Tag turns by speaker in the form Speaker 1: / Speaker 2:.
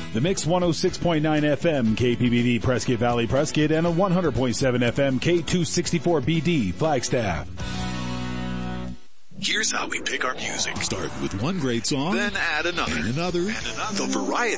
Speaker 1: The Mix 106.9 FM KPBD Prescott Valley Prescott and a 100.7 FM K264BD Flagstaff.
Speaker 2: Here's how we pick our music.
Speaker 3: Start with one great song,
Speaker 2: then add another.
Speaker 3: And another.
Speaker 2: The variety